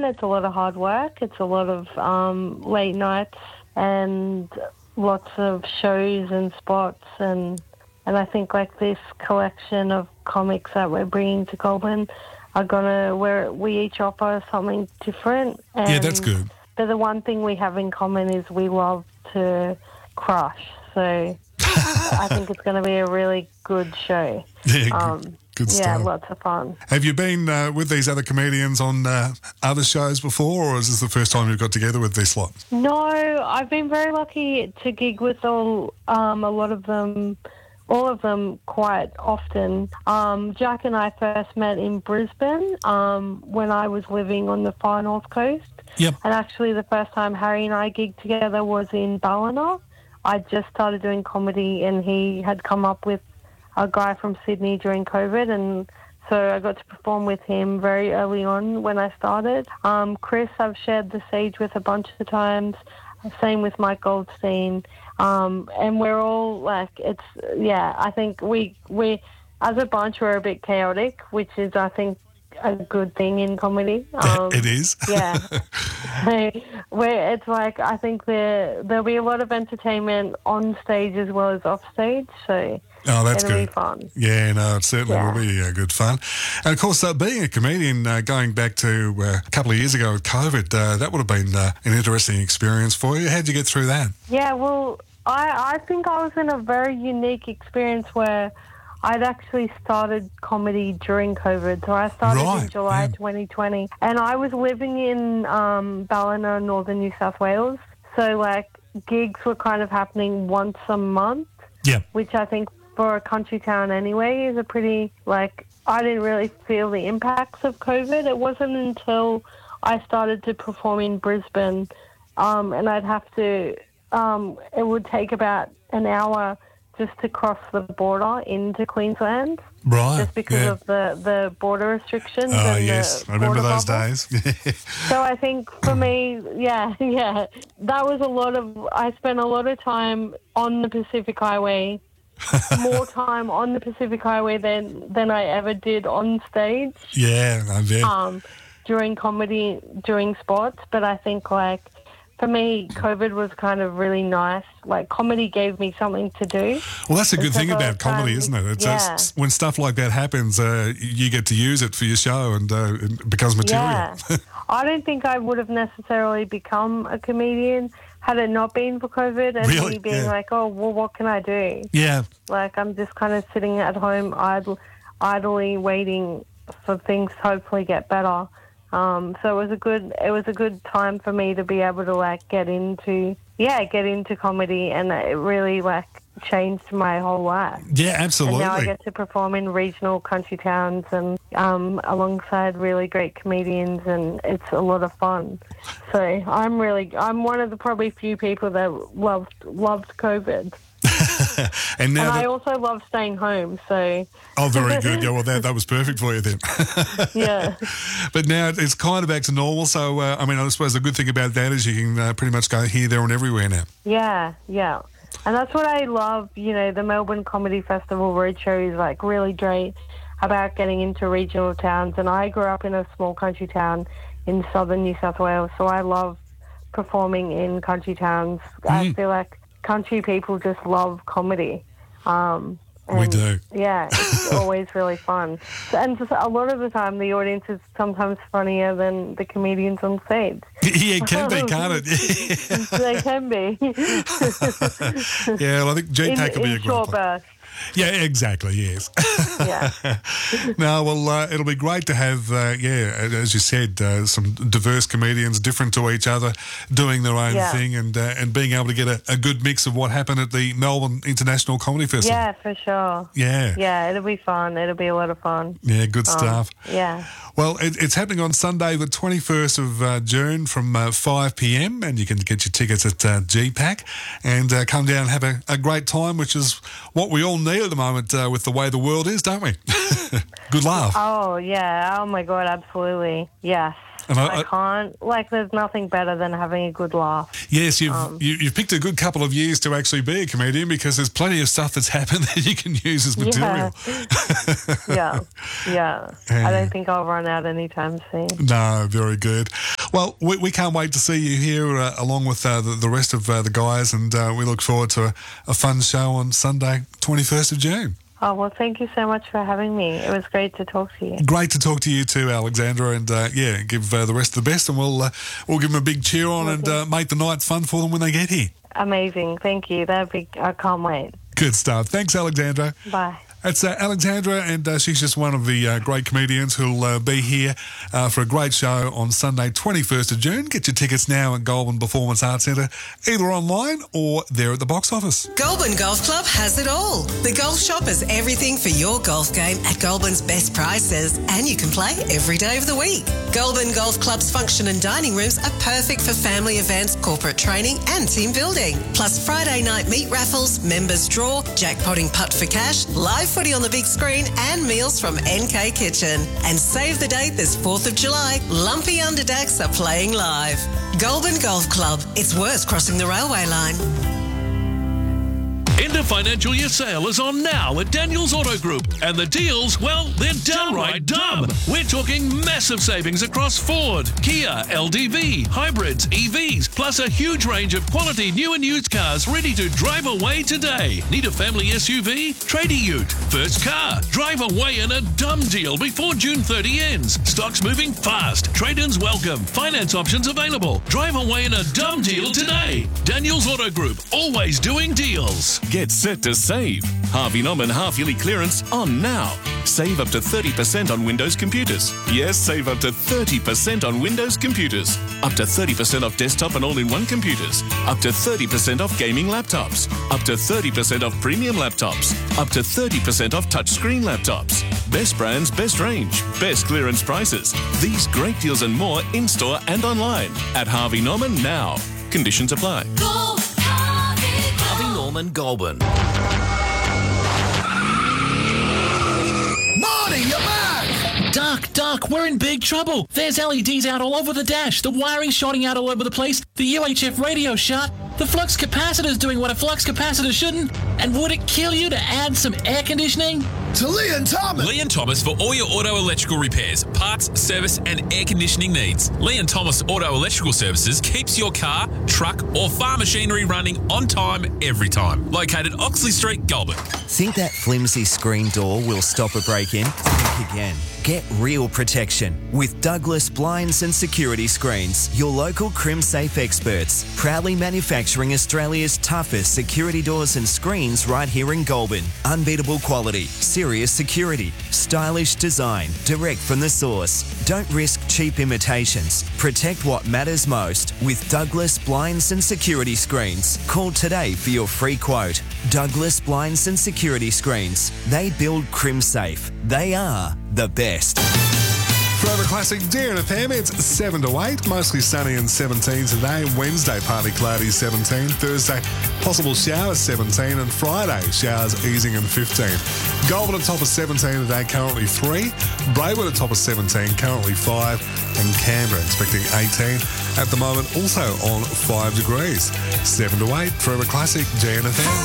It's a lot of hard work. It's a lot of late nights and lots of shows and spots, and I think like this collection of comics that we're bringing to Goulburn are where we each offer something different. And Yeah, that's good. But the one thing we have in common is we love to crush. So I think it's going to be a really good show. Yeah, good yeah, stuff. lots of fun. Have you been with these other comedians on other shows before, or is this the first time you've got together with this lot? No, I've been very lucky to gig with a lot of them. All of them quite often. Jack and I first met in Brisbane when I was living on the far north coast. Yep. And actually the first time Harry and I gigged together was in Ballina. I just started doing comedy and he had come up with a guy from Sydney during COVID, and so I got to perform with him very early on when I started. Chris, I've shared the stage with a bunch of times. Same with Mike Goldstein. And we're all like, I think we as a bunch, we're a bit chaotic, which is, I think, a good thing in comedy. It is. Yeah. It's like, I think there'll be a lot of entertainment on stage as well as off stage, so that's it'll good. be fun. Yeah, no, it certainly will be good fun. And of course, being a comedian, going back to a couple of years ago with COVID, that would have been an interesting experience for you. How did you get through that? Yeah, well, I think I was in a very unique experience where I'd actually started comedy during COVID. So I started in July 2020. And I was living in Ballina, northern New South Wales. So, like, gigs were kind of happening once a month. Yeah. Which I think for a country town anyway is a pretty, like, I didn't really feel the impacts of COVID. It wasn't until I started to perform in Brisbane and I'd have to, it would take about an hour just to cross the border into Queensland. Right. Just because of the border restrictions. Oh, and yes. I remember those days. So I think for me, that was I spent a lot of time on the Pacific Highway, more time on the Pacific Highway than I ever did on stage. Yeah, I bet. During comedy, during spots. But I think, like, for me, COVID was kind of really nice. Like, comedy gave me something to do. Well, that's a good thing about comedy, isn't it? It's when stuff like that happens, you get to use it for your show and it becomes material. Yeah. I don't think I would have necessarily become a comedian had it not been for COVID and me being like, oh, well, what can I do? Yeah. Like, I'm just kind of sitting at home idly waiting for things to hopefully get better. So it was a good time for me to be able to, like, get into comedy, and it really, like, changed my whole life. Yeah, absolutely. And now I get to perform in regional country towns and alongside really great comedians, and it's a lot of fun. So I'm one of the probably few people that loved COVID. and I also love staying home, so... Oh, very good. Yeah, well, that was perfect for you then. Yeah. But now it's kind of back to normal, so, I suppose the good thing about that is you can pretty much go here, there and everywhere now. Yeah. And that's what I love, the Melbourne Comedy Festival Roadshow is, like, really great about getting into regional towns. And I grew up in a small country town in southern New South Wales, so I love performing in country towns. I feel like country people just love comedy. We do. Yeah, it's always really fun. And just a lot of the time, the audience is sometimes funnier than the comedians on stage. Yeah, it can be, can't it? They can be. Yeah, well, I think GPAC could be a great short bursts. Yeah, exactly, yes. Yeah. No, well, it'll be great to have, as you said, some diverse comedians, different to each other, doing their own thing and being able to get a good mix of what happened at the Melbourne International Comedy Festival. Yeah, for sure. Yeah. Yeah, it'll be fun. It'll be a lot of fun. Yeah, good stuff. Yeah. Well, it's happening on Sunday, the 21st of June from 5 p.m, and you can get your tickets at GPAC and come down and have a great time, which is what we all need at the moment with the way the world is, don't we? Good laugh. Oh, yeah. Oh, my God, absolutely. Yes. And I can't, like, there's nothing better than having a good laugh. Yes, you've picked a good couple of years to actually be a comedian because there's plenty of stuff that's happened that you can use as material. Yeah. I don't think I'll run out anytime soon. No, very good. Well, we can't wait to see you here along with the rest of the guys, and we look forward to a fun show on Sunday, 21st of June. Oh, well, thank you so much for having me. It was great to talk to you. Great to talk to you too, Alexandra, and give the rest of the best, and we'll give them a big cheer on and make the night fun for them when they get here. Amazing. Thank you. I can't wait. Good stuff. Thanks, Alexandra. Bye. That's Alexandra, and she's just one of the great comedians who'll be here for a great show on Sunday, 21st of June. Get your tickets now at Goulburn Performance Arts Centre, either online or there at the box office. Goulburn Golf Club has it all. The golf shop has everything for your golf game at Goulburn's best prices, and you can play every day of the week. Goulburn Golf Club's function and dining rooms are perfect for family events, corporate training and team building. Plus Friday night meat raffles, members draw, jackpotting putt for cash, live footy on the big screen and meals from NK Kitchen. And save the date this 4th of July, Lumpy Underdacks are playing live. Goulburn Golf Club. It's worth crossing the railway line. End of financial year sale is on now at Daniels Auto Group, and the deals, well, they're downright dumb. We're talking massive savings across Ford, Kia, LDV, hybrids, EVs, plus a huge range of quality new and used cars ready to drive away today. Need a family SUV? Trade a ute. First car. Drive away in a dumb deal before June 30 ends. Stock's moving fast. Trade-ins welcome. Finance options available. Drive away in a dumb deal today. Daniels Auto Group, always doing deals. Get set to save. Harvey Norman half-yearly clearance on now. Save up to 30% on Windows computers. Yes, save up to 30% on Windows computers. Up to 30% off desktop and all-in-one computers. Up to 30% off gaming laptops. Up to 30% off premium laptops. Up to 30% off touchscreen laptops. Best brands, best range, best clearance prices. These great deals and more in-store and online at Harvey Norman now. Conditions apply. Go Harvey Norman Goulburn. Marty, you're back! Duck, we're in big trouble. There's LEDs out all over the dash, the wiring's shorting out all over the place, the UHF radio shut, the flux capacitor's doing what a flux capacitor shouldn't, and would it kill you to add some air conditioning? To Lee and Thomas! Lee and Thomas for all your auto electrical repairs, parts, service and air conditioning needs. Lee and Thomas Auto Electrical Services keeps your car, truck or farm machinery running on time, every time. Located Oxley Street, Goulburn. Think that flimsy screen door will stop a break-in? Think again. Get real protection with Douglas Blinds and Security Screens, your local CrimSafe experts, proudly manufacturing Australia's toughest security doors and screens right here in Goulburn. Unbeatable quality, serious security, stylish design, direct from the source. Don't risk cheap imitations. Protect what matters most with Douglas Blinds and Security Screens. Call today for your free quote. Douglas Blinds and Security Screens. They build CrimSafe. They are the best. Forever Classic DNFM, it's 7 to 8, mostly sunny and 17 today. Wednesday, partly cloudy, 17. Thursday, possible showers, 17. And Friday, showers easing and 15. Goulburn at top of 17 today, currently 3. Braidwood at top of 17, currently 5. And Canberra expecting 18 at the moment, also on 5 degrees. 7 to 8, Forever Classic DNFM.